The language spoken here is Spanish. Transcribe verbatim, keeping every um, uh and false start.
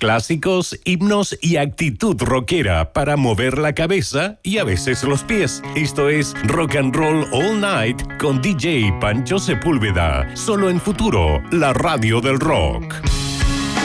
clásicos, himnos y actitud rockera para mover la cabeza y a veces los pies. Esto es Rock and Roll All Night con D J Pancho Sepúlveda, solo en Futuro, la radio del rock.